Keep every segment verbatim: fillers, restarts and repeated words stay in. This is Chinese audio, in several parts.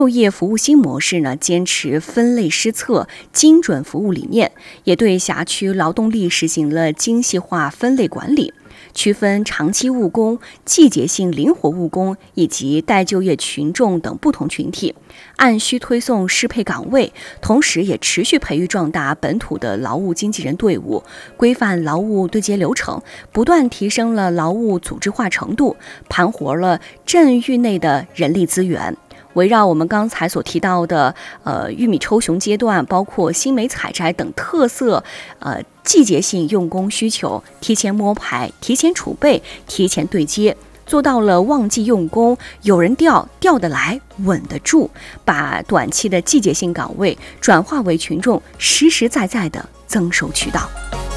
就业服务新模式呢，坚持分类施策、精准服务理念，也对辖区劳动力实行了精细化分类管理，区分长期务工、季节性灵活务工以及待就业群众等不同群体，按需推送适配岗位，同时也持续培育壮大本土的劳务经纪人队伍，规范劳务对接流程，不断提升了劳务组织化程度，盘活了镇域内的人力资源。围绕我们刚才所提到的，呃，玉米抽熊阶段，包括新梅采摘等特色，呃，季节性用工需求，提前摸排、提前储备、提前对接，做到了旺季用工，有人调，调得来，稳得住，把短期的季节性岗位转化为群众实实在在的增收渠道。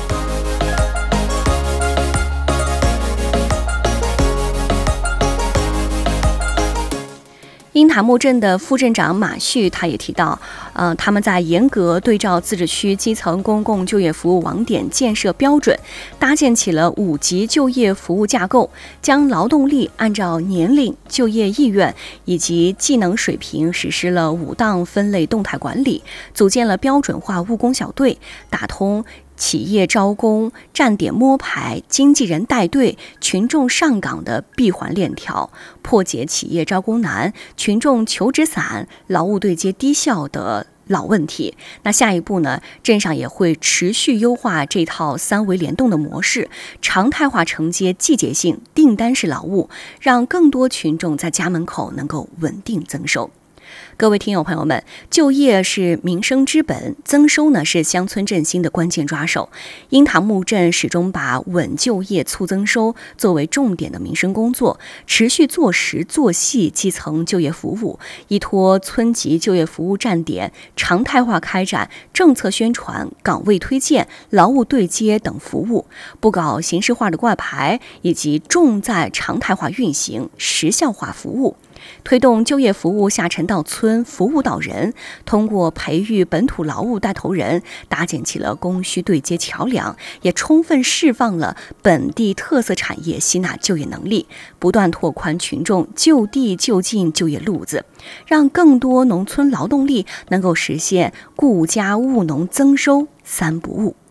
鹰塔木镇的副镇长马旭他也提到，呃，他们在严格对照自治区基层公共就业服务网点建设标准，搭建起了五级就业服务架构，将劳动力按照年龄、就业意愿以及技能水平实施了五档分类动态管理，组建了标准化务工小队，打通企业招工、站点摸排、经纪人带队、群众上岗的闭环链条，破解企业招工难、群众求职散、劳务对接低效的老问题。那下一步呢，镇上也会持续优化这套三维联动的模式，常态化承接季节性订单式劳务，让更多群众在家门口能够稳定增收。各位听友朋友们，就业是民生之本，增收呢是乡村振兴的关键抓手。鹰塔木镇始终把稳就业、促增收作为重点的民生工作，持续做实做细基层就业服务，依托村级就业服务站点，常态化开展政策宣传、岗位推荐、劳务对接等服务，不搞形式化的挂牌，以及重在常态化运行、时效化服务。推动就业服务下沉到村、服务到人，通过培育本土劳务带头人，搭建起了供需对接桥梁，也充分释放了本地特色产业吸纳就业能力，不断拓宽群众就地就近就业路子，让更多农村劳动力能够实现顾家务农增收三不误。